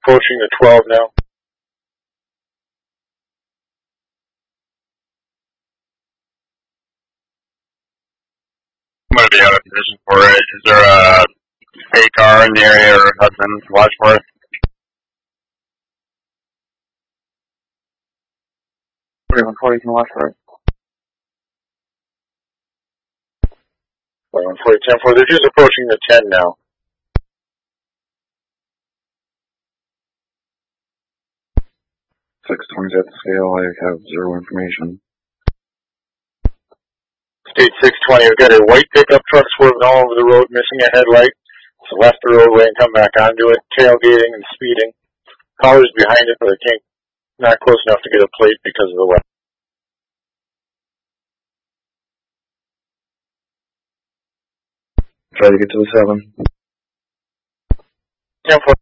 approaching the 12 now. I'm going to be out of position for it. Is there a state car in the area or Hudson to watch for it? 4140 can watch for it. 4140, 10-4. They're just approaching the 10 now. Six 20's at the scale. I have zero information. State 620, we've got a white pickup truck swerving all over the road, missing a headlight. It's left the roadway and come back onto it, tailgating and speeding. Collar's behind it, but I can't, not close enough to get a plate because of the weather. Try to get to the 7. 10-4.